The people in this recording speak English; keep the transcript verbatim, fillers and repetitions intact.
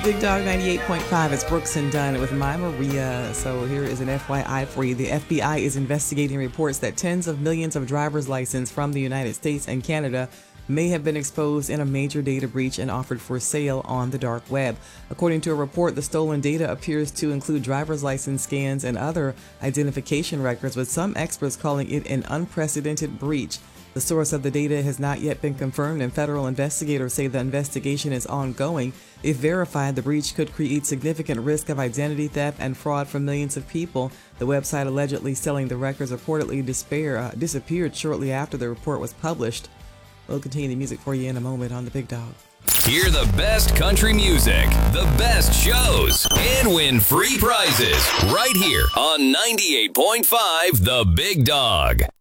Big Dog ninety-eight point five. It's Brooks and Dunn with My Maria. So here is an F Y I for you. The F B I is investigating reports that tens of millions of driver's licenses from the United States and Canada may have been exposed in a major data breach and offered for sale on the dark web. According to a report, the stolen data appears to include driver's license scans and other identification records, with some experts calling it an unprecedented breach. The source of the data has not yet been confirmed, and federal investigators say the investigation is ongoing. If verified, the breach could create significant risk of identity theft and fraud for millions of people. The website allegedly selling the records reportedly despair, uh, disappeared shortly after the report was published. We'll continue the music for you in a moment on The Big Dog. Hear the best country music, the best shows, and win free prizes right here on ninety-eight point five The Big Dog.